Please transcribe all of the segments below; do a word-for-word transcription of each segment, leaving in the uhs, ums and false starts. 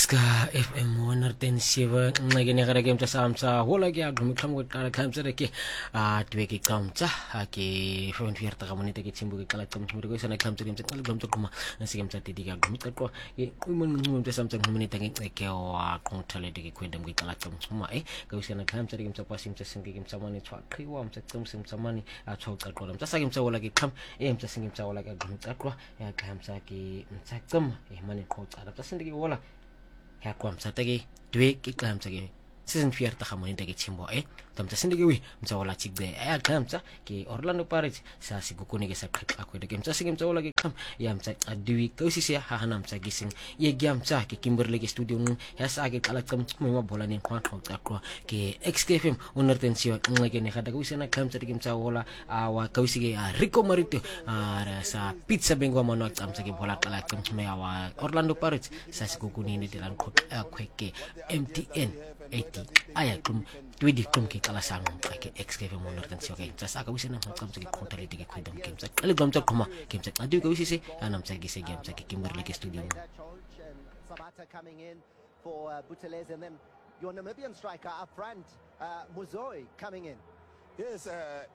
Ska F M one oh seven ngene gara game ta samsa hola ke agum kham ko kala kham sare ke a twe ke kam cha ke fon fier ta kamani te ke chimbu ke kala kam chimbu ko sana kham chim chal gam to kuma nasi game cha ti diga gum ta ko ke mun mun ta samsa ngumani ta ke wa kon tale de ke kwendam ke kala kam kuma e ka sana kham chare game cha pasim cha singi game cha mani chwa khi wa cha kam sim cha mani a chok ta ko ram cha sa game cha hola ke kham e game cha singi cha hola ke gum ta ko ya kham cha ke cha kam e mani ko cha ta singi hola ya kwam sa tagi dwe ki klam sa gi season fier ta khamoni tagi chimbo e tam ta sindigi wi msa wala chigbe e klam sa ki Orlando Pirates sa si gukuni ge sa khak akwe de game sa sigem sa wala ge kham yam sa adwi ko si sia ha hanam sa gising ye gyam sa ki Kimberley ge studio nu ya sa ge kala kam mo ma bola ni khwa khwa ta ko ki X K F M unertensio ngege ne khada ko sina kham sa game sa wala awa ko si ge Rico Marito ara sa pizza bengo mano tam sa ge bola kala kam me awa Orlando Pirates sa si gukuni ni dilan ko akwe ke M T N eighty aya kum twidi kum ke kala sang ke X K F M unertensio ke sa ka wisina kam sa ge kontali de ke kwedam game sa kala gam sa kuma game sa adu ko wisi se anam sa ge se game sa ke Kimberley ke studio Sabata coming in for uh, Buthelezi, and then your Namibian striker up front, uh, Muzoi coming in. Yes, uh,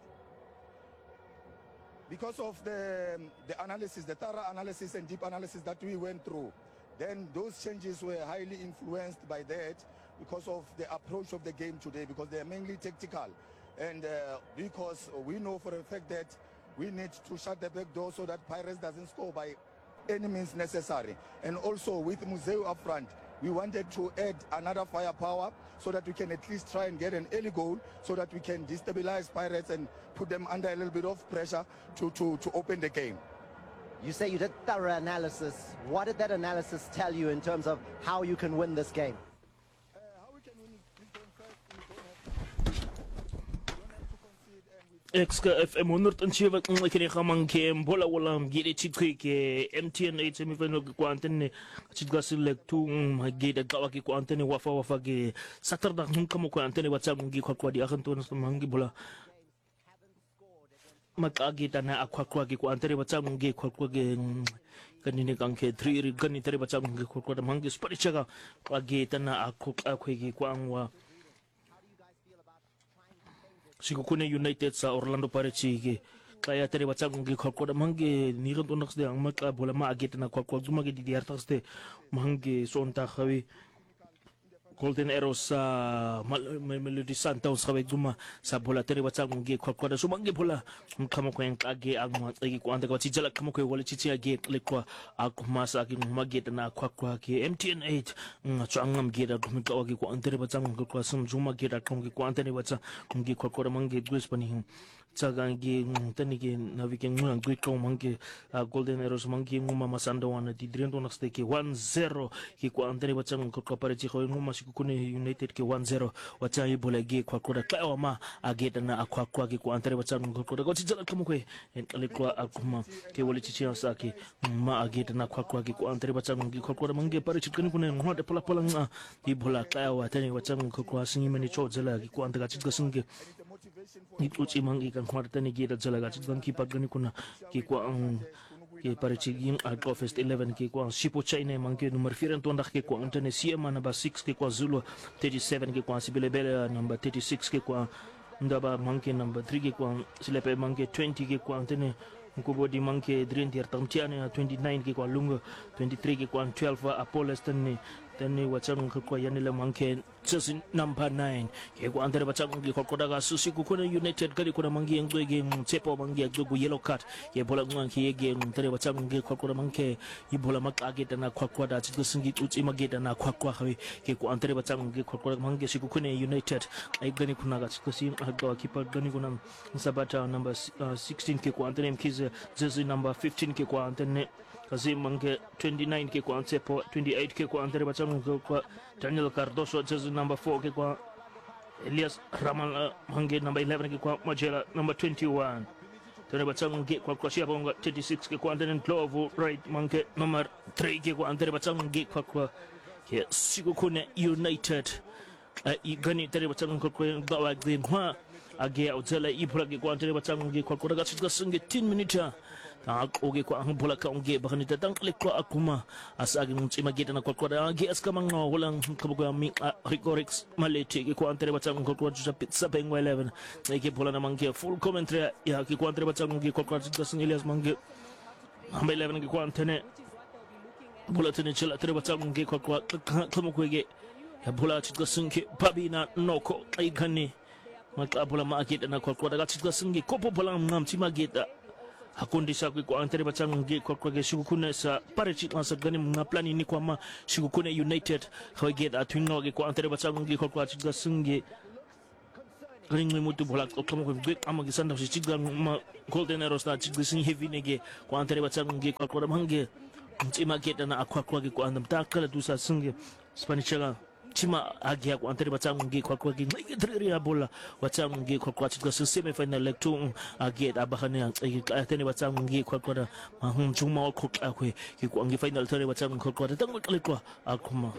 because of the the analysis, the thorough analysis and deep analysis that we went through, then those changes were highly influenced by that because of the approach of the game today, because they are mainly tactical, and uh, because we know for a fact that we need to shut the back door so that Pirates doesn't score by any means necessary. And also with Museu up front, we wanted to add another firepower so that we can at least try and get an early goal so that we can destabilize Pirates and put them under a little bit of pressure to, to, to open the game. You say you did thorough analysis. What did that analysis tell you in terms of how you can win this game? Uh, how we can win it, we don't first, we don't have, we don't have to concede, and we X K F M one oh seven kini khamang ke bola wala gide chitri ke M T N eight semifinal ko antene chitga select tu gide kawaki ko antene wafa wafa ke saturday hun kamo ko antene wacha ngi khwa di akan to mangi bola makagi tana akwa kwa ki ko antene wacha ngi khwa ge kanini kanke three kani tere wacha ngi khwa da mangi spari chaga agi tana akwa akwe ki ko anwa Sikukune United sa Orlando Pirates ke kaya tere baca ngi khoko da mangi ni ron tonax de ang maka bola ma agit na khoko zuma ge di diartax de mangi sonta khawi Golden Arrows sa Melody Santos khawi zuma sa bola tere baca ngi khoko da sumangi bola khamo ko yang age ang ma agi ko anda ka chijala khamo ko wala chichi age lekwa aku masa agi magit na khoko ke M T N eight changam ge da gumi ka agi ko tere baca ngi ko sum zuma ge da kongi ko ante ne baca ngi khoko da mangi gwes pani Chagangi Taniki Naviking Great Monkey Golden Arrows Monkey Muma Masanda one di Drento Nasteke one zero Kiko Antony Wachang Koparati Homumasikune United ke one zero Wachai Bolagi Kwakura Kaoma Agetana Aquaqua Kiko Antony Wachang Kokoda Gochija Kamukwe and Alekwa Akuma Kewalichi Saki Ma Agetana Kwakwa Kiko Antony Wachang Kokora Mange Parichikun and Hot Polapolanga Ibola Kawa Tani Wachang Kokwa Singimani Chozela Kiko Antagasingi Ituchi Mangi kan kwarta ni gira jalaga chidgan ki pagani kuna ki kwa ang ki parichigin at office eleven ki kwa sipo china mangi number four and tondak ki kwa antene siema number six ki kwa Zulu thirty-seven ki kwa sibilebele number thirty-six ki kwa ndaba mangi number three ki kwa silepe mangi twenty ki kwa antene Nkubodi mangi drintier tamtiane twenty-nine ki kwa lunga twenty-three ki kwa twelve Apollos tani tani wachang kwa yanile mangi just number nine ke kwa andere bachang ki kwa kodaga susi kuna United kali kuna mangi ngwe ge mtepo mangi agwe yellow card ye bola ngwanki ge mtere bachang ge kwa koda mangi ibola makage tana kwa kwa da tsingi utsi mageda na kwa kwa hawi ke kwa andere bachang ge kwa koda mangi siku kuna United ai gani kuna ga tsusi agwa kipa gani kuna Sabata number uh, sixteen ke kwa andere mkize jersey number fifteen ke kwa andere Kazi mange twenty-nine ke kwa Ansepo, twenty-eight ke kwa Andere Bachang kwa Daniel Cardoso, jersey number four ke kwa Elias Ramal mange number eleven ke kwa Majela number twenty-one. Tene Bachang ke kwa Kroasia bonga thirty-six ke kwa Andere Glovo right mange number three ke kwa Andere Bachang ke kwa kwa ke Sikukune United. Igani Tene Bachang kwa dawa gden hwa age autzela ipura ke kwa Andere Bachang ke kwa kwa ga singe ten minutes ta oge ko ang bola ka onge baka ni tatang klik ko akuma asagi ng imagita na ko ko agi as ka mga walang kabugo mi Ricorix maleti ko antere batang ko ko sa pizza pengo eleven ay bola naman ke full commentary ya ki ko antere batang ngi ko ko sa Elias mangi amba eleven ngi ko antene bola tene chila antere batang ngi ko ko kamo ko ge ya bola chika sunke babina noko ay kani maka bola maakita na ko ko daga chika sungi ko po bola ngam si magita hakundi sa ko antere batang ngi ko ko ge shukuna sa pare chika sa gani mga plani ni ko ma shukuna United ko ge da twinno ge ko antere batang ngi ko ko chika sungi ring mutu bola ko ko ko ge amagi sanda si chika ma golden arrows na chika sungi heavy nege ko antere batang ngi ko ko mangi chima ge na akwa ko ge ko andam takala du sa sungi Spanish chima agia ko antere batang ngi kwa kwa gi ngi tri bola batang ngi kwa kwa chika semi final leg two agia abahane atene batang ngi kwa kwa ma hum chuma ko akwe ki ko ngi final tare batang kwa kwa tang kali kwa akuma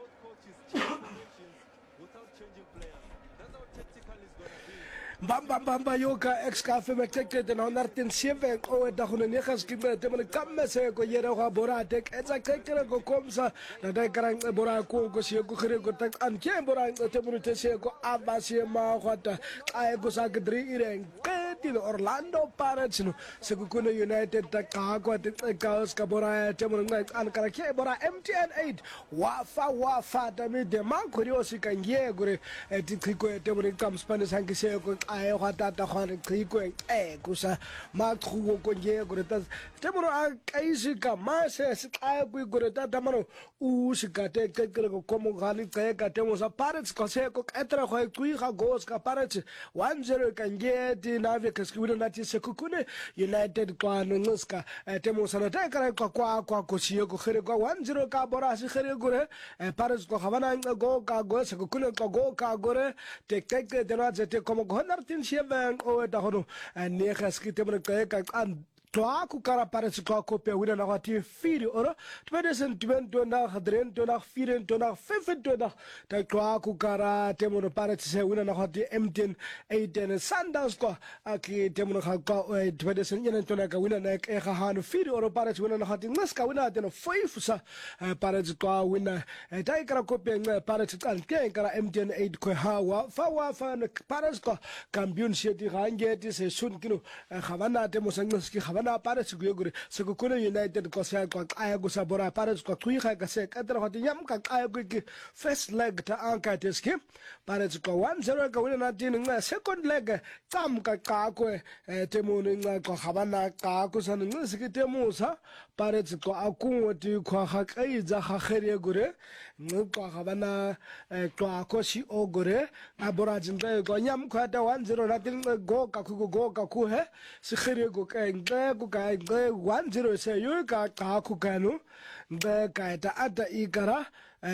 Bamba bamba yoka ex cafe mekete de nonartin sieve o da hune nekas kimbe de man kamme se ko yera ha bora tek etsa kekere ko komsa na dai karang bora ko ko sie ko khere ko tak an ke bora te mun te se ko abasi ma khata ay ko sa gdri ireng ke Orlando Pirates no se ko kuno United ta ka ko te ka ska bora te mun an kara ke bora M T N eight wa fa wa fa ta mi de man ko rio si kan ye gore ti ko te mun kam Spanish hangi se ko ay khata ta khane ki ko e ko sa ma khu ko ye gore ta te mun a kai si ka ma se se ay ko gore ta ta mano u si ka te ke ko como gali ke ka te mo sa Pirates ko se ko etra ko ku ga goals ka Pirates one zero kan ye ti na ve ka skiwina na ti se ku kune United kwa no nguska te mo sa na ta ka kwa kwa kwa ko si ko khere ko one zero ka bora si khere gore Pirates ko khabana go ka go se ku kune ko go ka gore te ke ke de na te como gonar tin sie ben o da hono ne khaski te mo ka ka an Toa ku kara Pirates toa ko pe wina na wati firi oro twende sen twende na hadren to na firen to na fifen to na ta toa ku kara temo no Pirates se wina na wati M T N eight and Sundowns ko aki temo no ka twende sen yenen to na ka wina na e ka han firi oro Pirates wina na wati ngas ka wina teno five sa Pirates ko wina ta kara ko pe Pirates kan ke kara M T N eight ko hawa fa wa fa Pirates ko kampion sheti range ti se sun kino khabana temo sangas ki na Pirates go gore se ko kuno United ko se ko aya go sa bora Pirates ko tui kha ka se ka tra hoti yam ka aya go ki first leg ta anka teski Pirates ko one zero ka wina na tin nga second leg tam ka ka ko temo nga ko habana ka ko san nga se ki temo sa Pirates ko aku ti ko kha kai za kha khere gore nga ko habana ko ko si o gore na bora jinde ko yam ko ta one zero na tin go ka ku go ka ku he se khere go ka ku ka one zero se yo ka ka ku ka no be ka ta ata ikara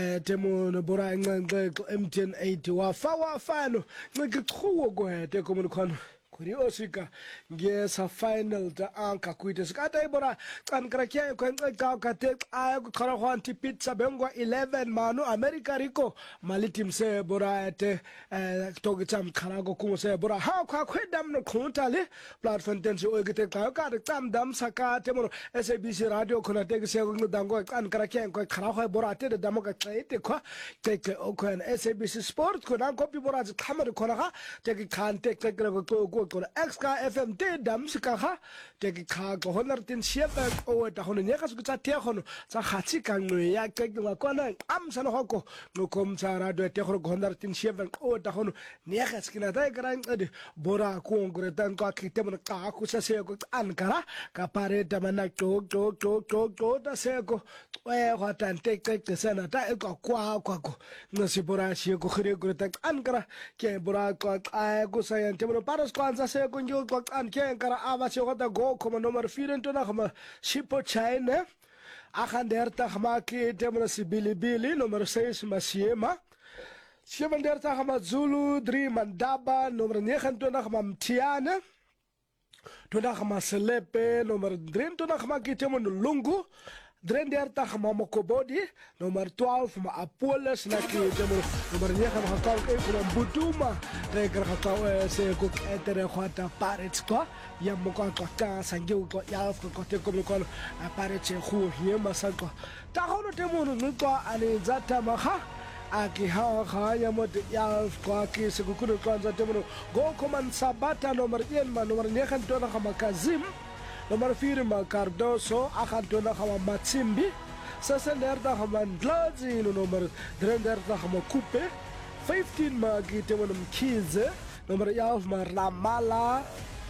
temo no bora nga M T N eight wa fa wa fa no nga ku go he te ko mo kono kuri osika nge sa final ta anka kuite skata ibora kan krakia ko ka ka te ay ko khara khwan ti pizza bengo eleven manu America Rico malitim se bora te to gitam khara go ku se bora ha kha khwedam no khuntale platform ten se o gite ka ka tam dam saka te mo S A B C radio khona te se go dango kan krakia ko khara khwa bora te dam ka te ko te ko ko S A B C sport ko na ko pi bora khamar khona ka te khan te te ko ko ko X K F M te dam sika ha te ki kha ko honar tin siapa o ta hono nya ka su ta te hono sa khachi kan no ya ke nga ko na am sa no ko no kom sa radio te hono honar tin siapa o ta hono nya ka skina ta gran ade bora ko ngure tan ko ki te mo ka ku sa se ko an kara ka pare ta mana to to to to to ta se ko e ho tan te te te sa na ta ko kwa kwa ko no si bora si ko khire ko ta an kara ke bora ko a ko sa yan te mo paras ko se ko njo ko an ke kara ava se ko ta go como numero four to na kama shipo china akan derta kama ki temna sibili bili numero six masiema sieben derta kama Zulu three Mandaba numero nine to na kama Mtiana to na kama Selepe numero three to na kama ki temno Lungu drieëndertig ma Mokobodi, nummer twaalf ma Apollos na ki temur nummer negen ma Hakau e kuna Buduma reker Hakau se ko etere khata Pirates ko ya mo ko ka sangiu ko ya ko te ko ko Pirates khu hiema sanko ta hono temur ngo ani zata ma ha aki ha ha ya mo ya ko ki se ko ko za temur go koman Sabata nummer one ma nummer negen tona ma Kazim nomor vier ma Cardoso, akan tona kama Matsimbi, sesenderda kama Ndladzi, nomor drieëndertig kama Coupe, vijftien ma Gitemonum Kize, nomor elf ma Ramala,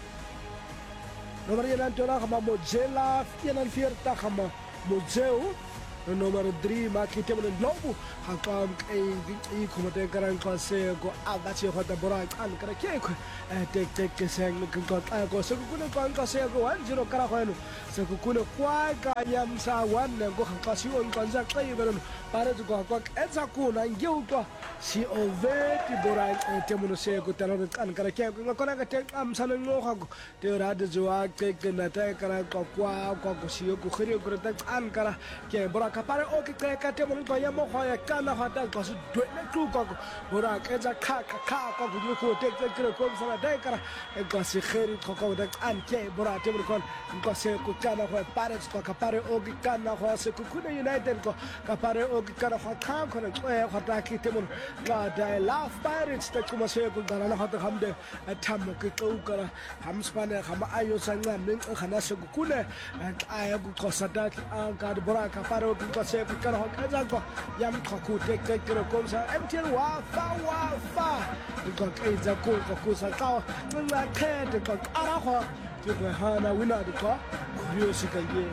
nomor eenentwintig kama Mojela, eenenveertig kama Mojeu, nomor drie ma Gitemonum Lobu, hakam ei kuma te karan ko se ko abati ko ta borak an kara ke ko tek tek ke se ko ko se ko ne ko se ko one zero kara ko no se ko ko kwa ka yam sa one ne ko ka si on kan za kai beron pare ko ko etsa ko na ngeu ko si o ve ti borak te mo se ko ta no an kara ke ko ko na ka te am sa no ko te ra de joa ke ke na te kara ko kwa ko ko si ko khiri ko ta an kara ke borak pare o ke ka te mo ko yam ko ya na hata ko su do na tu ko ora ke za kha kha kha ko ko ko te te kre ko sa dai kara e ko si kheri ko ko da an ke bora te ko ko se ko kana ko pare ko ka pare o ki kana ko se ko kuna United ko ka pare o ki kana ko kha ko na ko ko ta ki te mun ka da love Pirates te ko se ko dara na hata hamde tham ki ko kara ham spane khama ayo sanga min khana se ko kuna ay ko sa da ka bora ka pare o ki ko se ko kana ko za ko yam ko ku tek tek kero kom sa M T L wa fa wa fa ko ke za ko ko ku sa ka nga ke de ko ara ko ti ko hana wina de ko rio si ka ye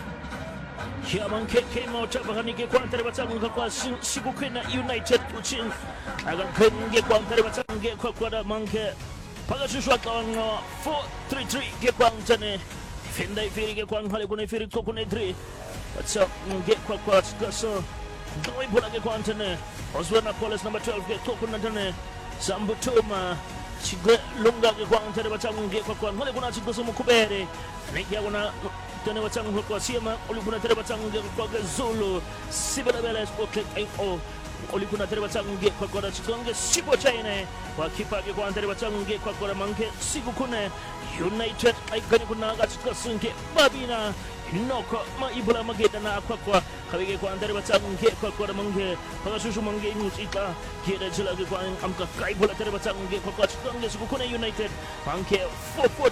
ya man ke ke mo ta bahani ke kwantere batang ko kwa siku kwena United uchin agan kenge kwantere batang ke ko kwa da manke paga shuswa ka four three three ke kwantane fendai firi ke kwan hale kune firi ko kune three what's up ke kwa kwa so doi bola ke kwantane Oswana Police number twelve ke toko natane Sambutuma chigwe lunga ke kwantane batang ke kwa kwa hale kuna chigwe sumu kubere nekia kuna tene batang kwa siema ulibuna tere batang ke kwa Zulu sibela bela sport ai o ulibuna tere batang ke kwa kwa chigonge sipo chaine wa kipa ke kwantane batang ke kwa kwa manke siku kune United ai gani kuna ga chigwe sunke babina noko ma ibula mageda na kwa kwa kawige kwa ndare batang ke kwa kwa mange paga susu mange musika kira jela ke kwa amka kai bola tare batang ke kwa kwa chigonge siku kuna United manke four four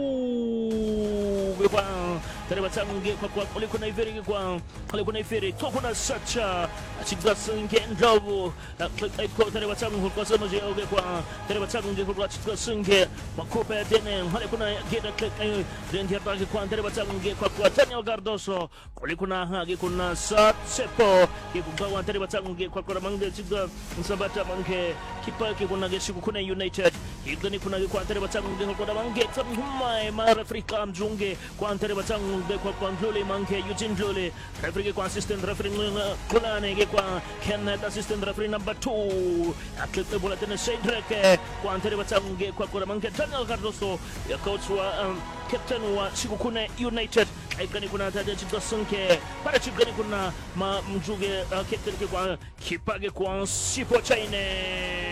two ke kwa tare batang ke kwa kwa ole kuna iveri ke kwa ole kuna iveri to kuna sacha chigda sunge ndobo ai kwa tare batang ko sama je ke kwa tare batang ke kwa chigda sunge makopa dene ole kuna geda kai den dia ke kwa tare batang ke kwa kwa Daniel Cardoso ole kuna hagi kuna sat sepo ke kugawa tare batang ke kwa kwa mange chigda Sabata mange kipa ke kuna ke siku kuna United igani kuna ke kwa tare batang ke kwa mange tamhumai mara Afrika mjunge kwa tare batang ke kwa kwa Ndlole mange Eugene Ndlole referee kwa assistant referee kulane ke kwa Kenneth assistant referee number two atlet bola tena Cedric kwa tare batang ke kwa kwa mange Daniel Cardoso ya coach wa captain wa siku kuna United aikani kuna tada chigda sunke para chigani kuna ma mjuge captain ke kwa kipage kwa sipo chaine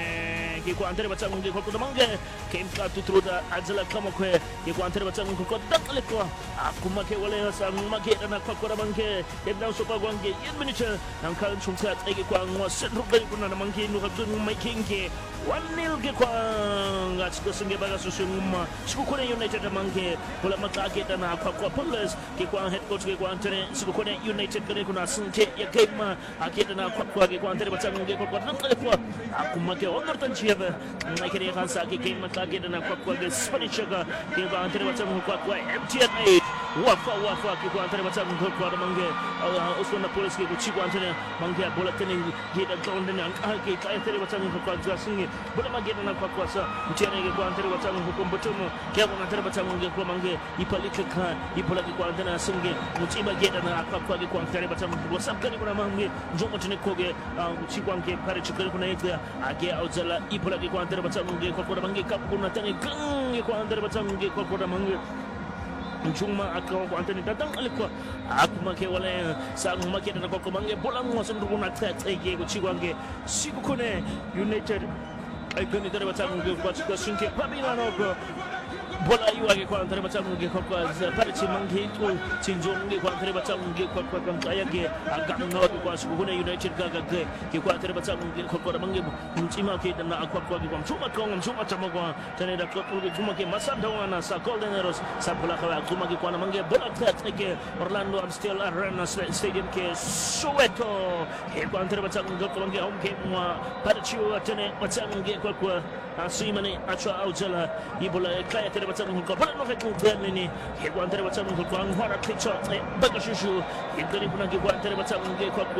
ke kwa antere batang ke kwa kwa mange ke imka tutruda azala kama kwe ke kwa antere batang ko dakle ko akuma ke wale sa make dana kwa kwa mange ke dan so kwa gwange yin minute nan kan chunka tsage kwa ngwa sendru gari kuna na mange no kabdun mai kinke one nil ke kwa ngats ko singe baga susuma siku kuna United mange bola makake dana kwa kwa Police ke kwa head coach ke kwa antere siku kuna United kare kuna sunke ya game akeda na kwa kwa ke kwa antere batang ke kwa dakle ko akuma ke onor tan chiaba na kire kan sa ke game makake dana kwa kwa ke Spanish ga ke kwa antere batang kwa kwa M T N eight wafa wafa ke kwa antere batang kwa kwa mange Oswana Police ke ku chi kwa antere mange bola tene ke da gonde na ke ka antere batang kwa kwa singe bola mageda na kwa kwa sa mtiane ke kwa antere batang ko mbotomo ke kwa antere batang ke kwa mange ipalika ka ipola ke kwa antere singe mtima geda na kwa kwa ke kwa antere batang ko sabkani kuna mange njongo tene koge chi kwa ke pare chikere kuna yega age auzala ipola ke kwa antere batang ke kwa kwa mange kap kuna tane gang ke kwa antere batang ke kwa kwa mange Juma akaw ko anteni dadang alikwa aku make wala sa make na ko mange bolang mo sun runa tat ay go chigwange sigukune United ay gani dare batang go ko sinke pabina no go bola iwage ko antare batang go ko parchi mangi to cinjong ko antare batang go ko ko kan ayage agam no ko sigukune United gaga ge ke ko antare batang go ko mangi mutima ke na akwa ko ko chuma ko chuma chama ko tane da ko chuma ke masanda wana sa Golden Arrows sa bola ko chuma ke ko na mangi bola tat ke Orlando Amstel Arena Stadium ke Soweto ke ko antare batang go ko mangi home game wa parchi tane batang go ko asimane acha aujala ibola kaya tere batang ko bola no fek ko ni ke ko antare batang ko ko ngora kicho baga shushu indari kuna ke ko antare batang ko ko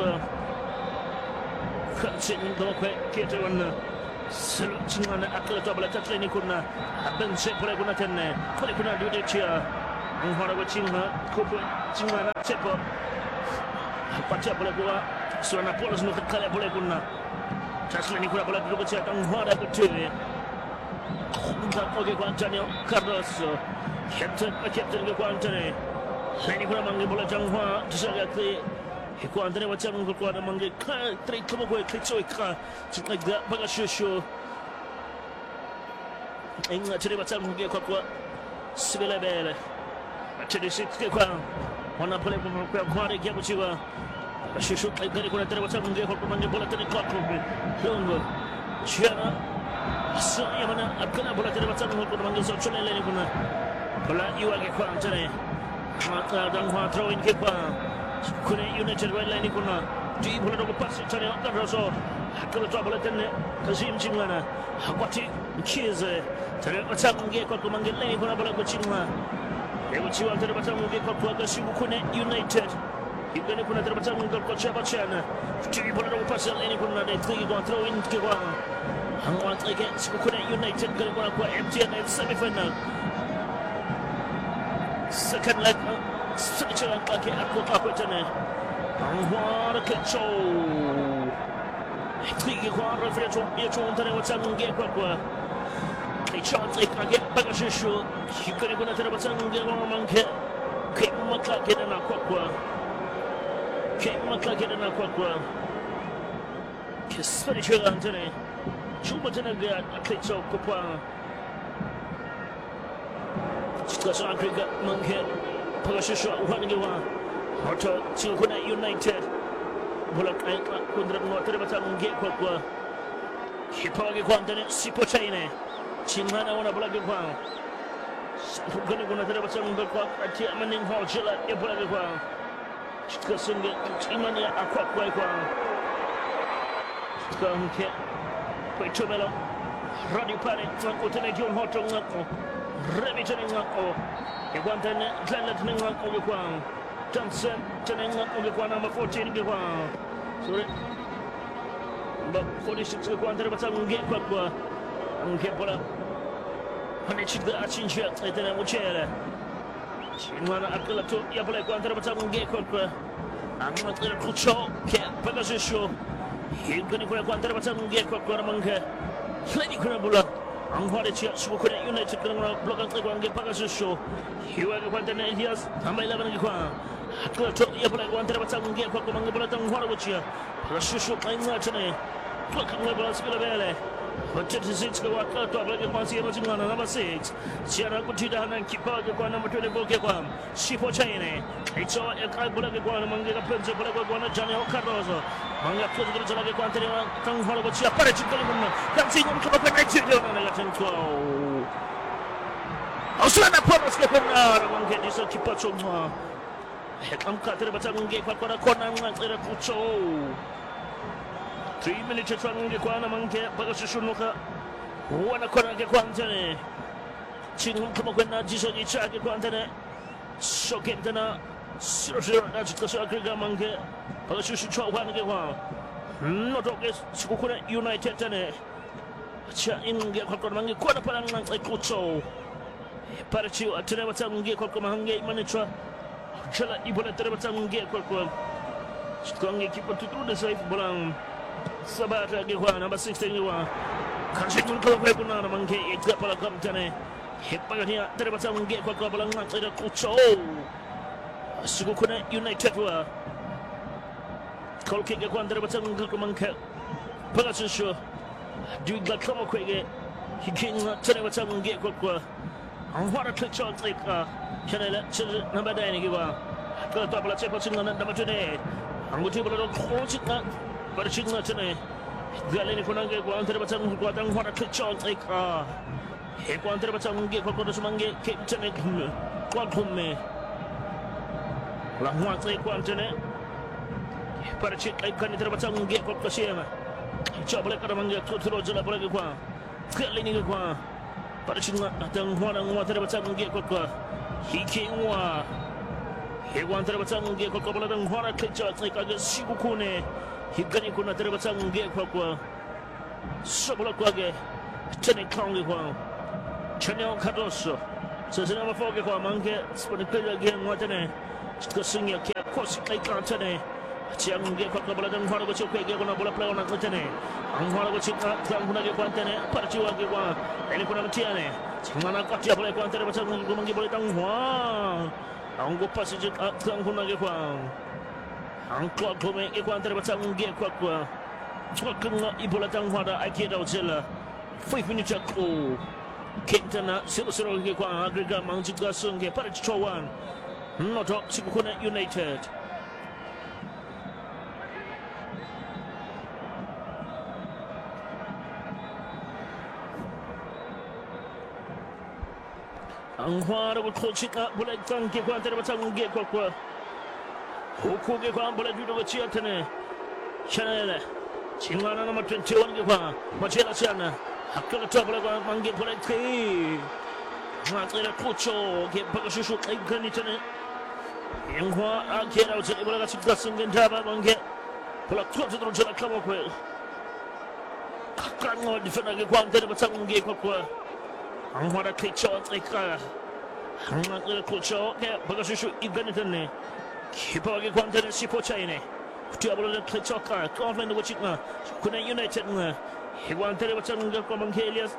khatsin do ko ke te wana selu chingana akla to bala tatre ni kuna aben se pole kuna tenne pole kuna dude chia ngora ko chinga ko chingana chepo pacha pole ko suana polos no kale pole kuna tasle ni kuna bola dulu kecil tang hada kecil untuk oke Antonio Carlos captain captain ke Antonio ini kuna mangi bola jangwa disaga ke ke Antonio macam ko ada mangi ka tri como ko kecil ka cingga bagashushu inga ciri macam ke ko ko sibele bele ciri sit ke ko wana pole ko ko ko ke ko ciwa shushu dari kuna tere macam ke ko mangi bola tani ko ko longo Chiana saya mana akala bola tere macam ko mangi so chole le kuna bola iwage ko antene maka dan ha throw in ke pa kuna United right line kuna di bola do pass tani ka roso akala to bola tene kazim chingana hakwati chize tere macam ke ko mangi le kuna bola ko chingma Ewo chiwa tere macam ke ko ko sibu kuna United Ibane kuna terbaca mungkal kocha bacana. Jadi bola dapat pasal ini kuna ada tiga gol throw in ke bawah. Hangwan tiga kuna United kalau kuna kuat M T N semi final. Second leg secara pakai aku apa cana. Hangwan kecau. Tiga gol referee tu ia cuma antara macam mungkin kuat kuat. Kecau tiga lagi bagasishu. Ibane kuna terbaca mungkin orang mangke. Kemak lagi dan kuat kuat. Kemak lagi dan aku aku kesari jalan tadi cuba tenaga kecau kupang jika seorang juga menghet pengasas uang juga atau cikuna United bola kain kundrat no terbaca menghet aku siapa lagi kuang tadi siapa cina cina wana bola kuang bukan guna terbaca menghet kuang dia mending hal jelat dia bola kuang Jika sehingga imani aku kuai kuang Jika mungkin Kuai cumelo Radio Panik Ngakku tena John Hotong ngakku Remi tena ngakku Ikuan tena Jalat tena ngakku kuang Johnson tena ngakku kuang Nama empat belas kuang Sorry Mbak empat puluh enam kuang terbaca mungkin kuat kuang Mungkin bola Hanya cita acin syak Tena mucera Mana akala tu ia boleh kuat antara macam mungkin kuat kuat. Angkat antara kucau ke bagasishu. Hingga ni kuat antara macam mungkin kuat kuat mangga. Lagi kuna bola. Angkat dia semua kuna United kuna blok antara kuat mungkin bagasishu. Hiwa kuat antara Elias tambah lawan lagi kuat. Akala tu ia boleh kuat antara macam mungkin kuat kuat mangga bola tangguh orang dia. Bagasishu main macam ni. Kuat kuna bola sebelah bela. Macam six ke waktu tu apalagi masih macam mana nama six. Siapa aku tidak nak kipas ke kuana macam ni boleh kuam. Siapa cai ni? Itu yang kau boleh ke kuana mangga pencet boleh ke kuana Antonio Carlos. Mangga tu juga jalan ke kuana teri tang hal buat siapa pada cinta mana? Kan singgung ke apa nak cinta mana nak cinta? Asal nak panas ke kuana mangga di sana kipas semua. Hekam kata baca mangga kuana kuana mangga kucau. three minutes cha ngi kwa na manke baga shunuka wana kona ke kwanta ne chingum kama kwenda jiso ni cha ke kwanta ne shoke tena siro siro na chika so akriga manke baga shushu chwa wana ke kwa no to ke sikukuna United tene cha inge kwa kwa manke kwa na pala nang kucho para chiu atene wata nge kwa kwa mange imane chwa chala ibola tere wata nge kwa kwa chikange kipa tutu de saif bolang Sabata ke kwa number sixteen ke kwa. Kansi kun kalau kau guna nama mungkin ikut pala kam tene. Hepagania terbatang ge kwa kwa balang ngat ada kucho. Sugukuna United wa. Kol kick kwa terbatang ge kumangka. Pagasusho. Duga kama kwege. Hiking terbatang ge kwa kwa. Angwara kucho trika. Chanela chil namba dai ni wa. Ka tabla chepa singa namba tune. Anguti bala khochitna. Barchitna tune. Galeni kunange kwa terbatang kwa angwara kucho trika. Hekuan terbatang nge kwa kwa sumange ke tene kwa kumme la huan tre kwa tene parchi kai kan terbatang nge kwa kwa shema chobole kada mange tutro jala bole kwa kali ni kwa parchi nga tang huan ngwa terbatang nge kwa kwa hiki wa hekuan terbatang nge kwa kwa bole dang huan ke cha tre ka ge shigukune higani kuna terbatang nge kwa kwa sobola kwa ge tene kange kwa Chanel Cardoso. Sasa nama foge kwa mange sepenuhnya game watane. Kesunya kia kosi kai kantane. Ciang ge kwa bola dan hara bocok ge kuna bola play ona watane. Ang hara bocok kan kuna ge kwantane. Parci wa ge kwa. Ini kuna mtiane. Cingana katia bola kwantane bocok ge mangi bola tang hwa. Ang go pasi je kan kuna ge kwa. Ang kwa kome ge kwantane bocok ge kwa kwa. Cuma kena ibola tang hwa ai da ujela. five minutes aku. Kentana silo-silo ke kwa agrega mangjika sunge para chichowan noto Sikukuna United ang hwara ko khochika bulai kan ke kwa tere batang ge kwa kwa huku ge kwa bulai judo chia tene chanele chingana na twenty-one ge kwa machela chana hakka ta bulai kwa mangi bulai ke ngatira kucho ge bagashushu kai gani tene yengwa akera uche bulai ga chika singen jaba mangi bulai kucho dro jala kama kwa kakano difena ge kwa tere batang ge kwa kwa ang hwara kicho trika hanga kira kucho ke bagashushu igani tene kipa ge kwa tere sipo chaine kutia bulai kicho ka konflen do chikna kuna United nga Higuan tere batang ge kwa mangi Elias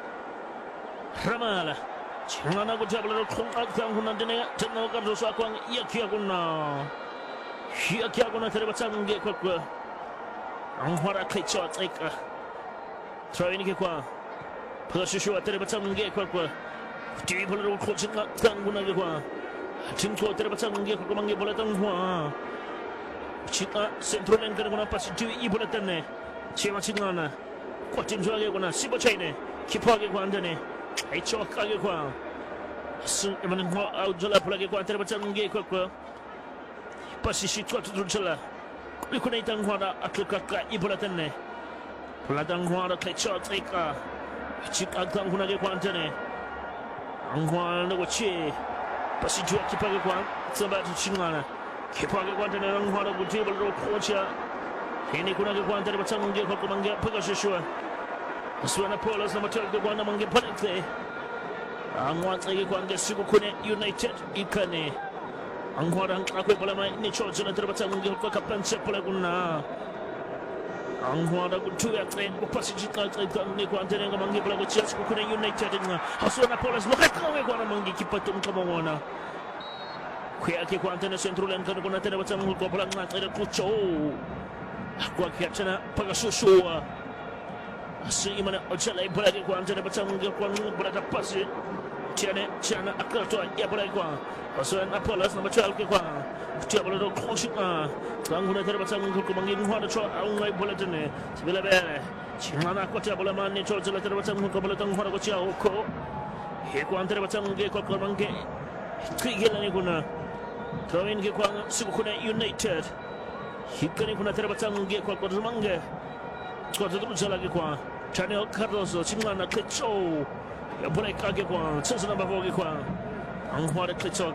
Ramala chingana kutia bulai kong akang kuna dene tena ka dosa kwa yakia kuna yakia kuna tere batang ge kwa kwa ang hwara kicho trika throw in ge kwa Pagashushu tere batang ge kwa kwa Ti bola ko chinga tanguna ge kwa Chinko tere batang ge kwa mangi bola tang hwa Chika centro len kana pasi ti i bola tane Chima chingana Kwa tinjwa ge kuna sibo chaine Kipa ge kwa ndane Ai choka ge kwa Su emane hwa au jala bola ge kwa tere batang ge kwa kwa Pasi shi kwa tu jala Kuna itang hwa da atlaka ka i bola tane Bola tang hwa da kai choka Chika kang kuna ge kwa ndane Angwa na wache pasi jua kipa ge kwa samba chingana kipa ge kwa ndane angwa na gute bal ro kocha ini kuna ge kwa ndane batang ge kwa manga Pagashushu Aswana Paulus na matel ge kwa na mange palete angwa tsege kwa nge Sikukuna United ikane angwa rang akwe bala mai ni chocho na batang ge kwa kapanse pala kuna angwa da kutu ya tren upasi jika tren ni kwa ndene mangi bala gocha Sikukuna United nga Aswana Paulus wakakawe kwa mangi kipatum kama wana kwa ke kwa ndene central len kana kuna tena batang ko bala nga tren kucho kwa ke tena Pagashushu asi imana ojala ibala ke kwa ndene batang kwa bala ta pasi tiane tiana akato ya bala kwa Aswana Paulus na machal ke kwa Tia bola do koshika tanguna tere batang ko mangi ngwa cho aungai bola tene sibela bele chingana ko tia bola man ni cho tere batang ko bola tang hora ko tia ko he ko antere batang ge ko ko mangi krigela ni kuna trawin ge ko Sikukuna United hikani kuna tere batang ge ko ko mangi ko to jala ge ko Chanel Cardoso chingana ke cho ya bola ka ge ko tsana ba ge ko ang hora ke cho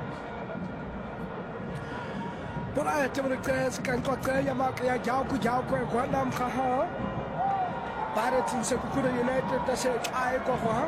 Bola te mo kres kan ko ka ya ma ya jao ku jao ko ko nam kha ha Pare tin Sikukuna United ta se ai ko ha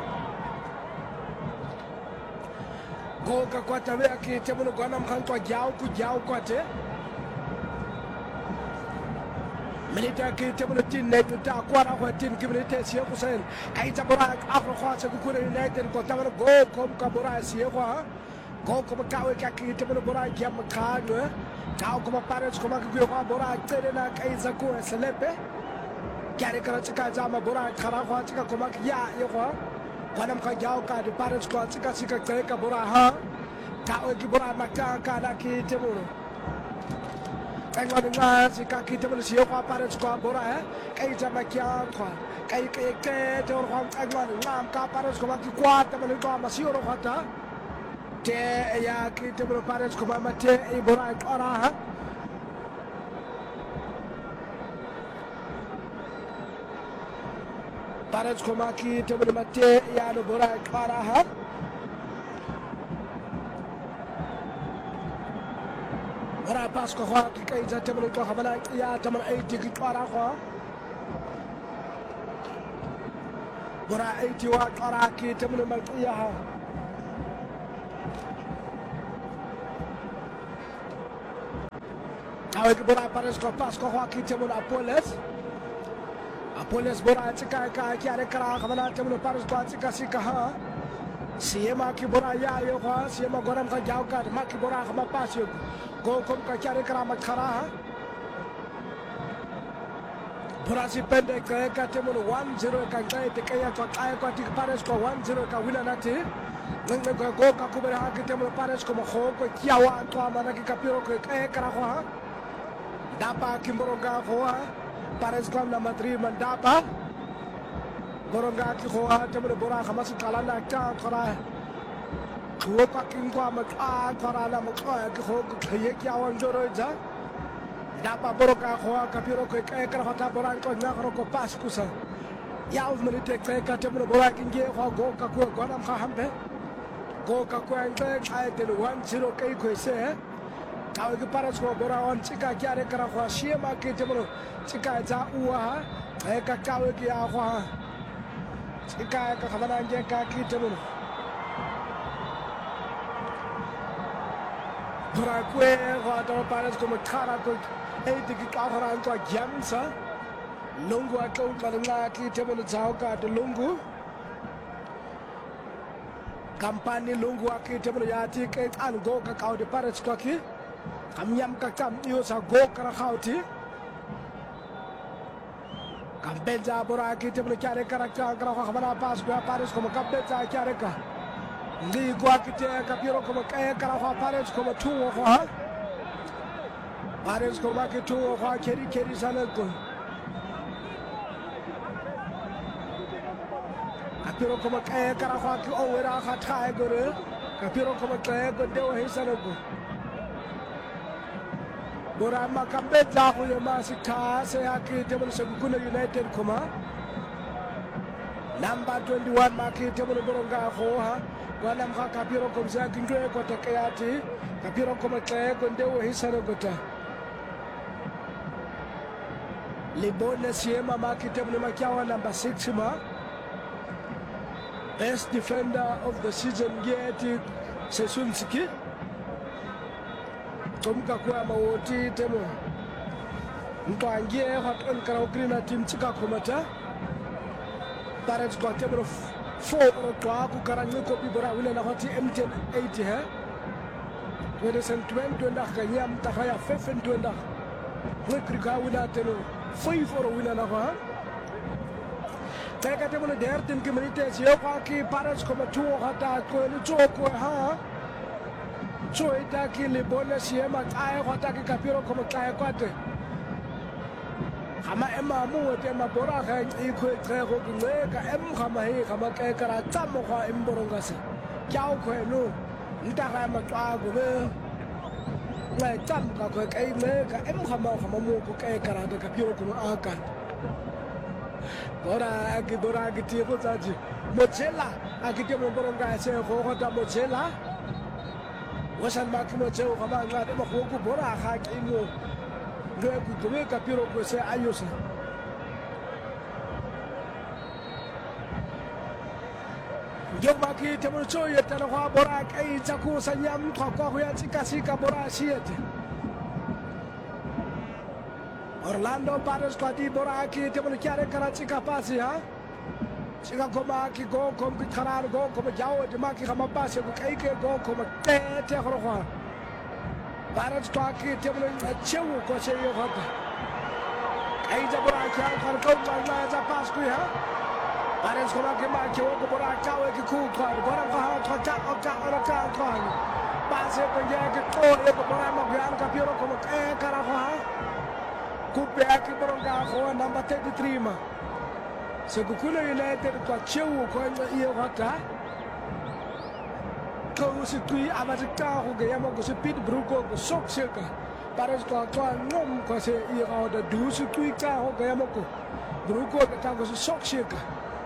Go ka kwa ta ve ki te mo ko nam khan ko jao ku jao ko te Milita ki table tin net ta kwara kwa tin ki milita siya ko sen kai ta bora afro kwa sa ku United ko ta go kom ka bora siya kwa go ko ka we ka ki table bora jam ka no ka ko pares ko ma ki ko bora tere na kai za ko selepe kare kara chika jama bora khara kwa chika ko ma ya ye kwa kwanam ka jao ka de pares ko chika chika kai ka bora ha ka we ki bora ma ka ka na ki table England nga si ka kita mo siya kwa para sa bora eh kay jama kya kwa kay kay kay to kwa England nga ka para sa kwa kwata mo ko masiyo ro khata te ya kita mo para sa kwa mate e bora ora ha para sa kwa kita mo mate ya no bora ora ha Bora pas ko khwa ki kai za temel ko khabala ya tamal ay tigi para ko Bora ay ti wa para ki temel mal ya ha Awe ki bora pares ko pas ko khwa ki temel Apoles Apoles bora chika ka ki are kara khabala temel pares ko chika sika ha Siema ki bora ya yo kwa siema goram ka jao ka ma ki bora khama pas yo go kom ka kyare karamat khara bora si pende ka ka temo one zero ka kai te kaya ko kai ko tik pares ko one zero ka wina nati nang go go ka ku bera ka temo pares ko mo ko kya wa to amana ki kapiro ko kai kara ko ha dapa ki boronga ko ha pares ko na matri man dapa boronga ki ko ha temo bora khamas kala na ka khara Kuwa kwa kingwa maka kwa la maka ki ho kye kya wan joro ja dapa boro ka ho ka piro ko ka ka hota boran ko na ko pas kusa ya uz mani tek ka ka temno bora kinge ho go ka ko go nam kha hambe go ka ko an te kai te one zero kai ko se ka ki paras ko bora on chika kya re kara ho shie ma ki temno chika ja uwa ka ka ka ki ya ho chika ka khabana nge ka ki temno Bora kwe wada pares ko makara ko e digi ka haran ko jamsa lungu ato malanga ki temo jao ka de lungu kampani lungu aki temo ya ti ke an go ka ka de pares ko ki kam yam ka kam yo sa go ka khauti kam benja bora ki temo kare kara ka ka khamana pas ko pares ko kam benja kare ka Ndi gwa kite kapiro como kaya kara kwa pares como tuwo kwa pares como ki tuwo kwa keri keri sana ko kapiro como kaya kara kwa ki owera kha thai gore kapiro como kaya ko dewo he sana ko bora ma kambe ja ko ye ma sika se aki tebul se kuna United kuma number twenty-one ma ki tebul boronga ko ha Wanam ka kapiro kom sa kingo ko ta kayati kapiro kom ta ko ndewo hisaro gota Libona siema ma kitemne makiawa number six ma best defender of the season geti Sesunsiki Tomka kwa mawoti temo Mpangie hot on karaokrina team chika komata Parents kwa temo four kwa ku karanye ko bi bora wina na hoti M ten eighty ha wede sen twenty ndak ka nyam ta khaya fefen twenda rekri ka wina teno five for wina na ha teka temo der tin ki minute si kwa ki paras ko ma tuo hata ko ni tuo ko ha cho ita ki le bona si ma tae hata ki kapiro ko ma tae kwate Hama ema mu te ma bora ka i ko tre ko nge ka em khama he khama ka kara tsamo kwa em boronga se kyao ko no nta ga ma twa go be ngai tsam ka ko kai me ka em khama khama mu ko ka kara da ka piro ko aka bora agi bora agi ti ko tsaji mochela agi te mo boronga se ko ko da mochela wasan ma ki mo cheo khama nga de mo ko bora ka ki mo Ngue kutume kapiro ko se ayosa Jomba ki temo choye tana kwa bora kai chaku sanyam kwa kwa ya chika sika bora siete Orlando Pirates kwa di boraki te mo kiare karachi ka pasi ha Sika koma ki go kom ki kharar go kom jao de ma ki khama pasi ko kai ke go kom te te khoro kwa Pirates kwa ki te mo chewu ko se yo khata ai ja boraki al khar ko ma ja pas ku ha Pirates koma ki ma chewu ko boraki ka ki ku kwa boran ka ha ka ka ka ora ka ka pase ko ya ki ko e ko boran ma gan ka pioro ko e kara kwa Kupe aqui para o rua number thirty-three ma. Se Kukula United kwa chewu kwa iyo hata. Kau si tui amatika ko gaya mo ko si Pete Bruco ko sok seka. Para kwa kwa nom ko se iyo hata du si tui ka ko gaya mo ko. Bruco ka ko si sok seka.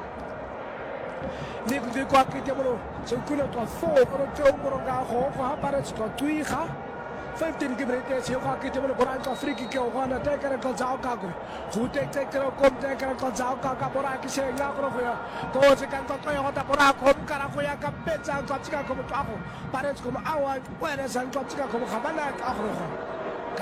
Ni ko kwa kiti mo se Kukula kwa four ko chewu ko ga ho ko para kwa tui ka. fifteen ki brete se ko ki te mo boran ko friki ke o hana te kare ko jao ka ko hu te te kare ko te kare ko jao ka ka bora ki se ya ko ya ko se kan ko ko hota bora ko kara ko ya ka peza ko chika ko ko pare ko awa were san ko chika ko khabana ka ko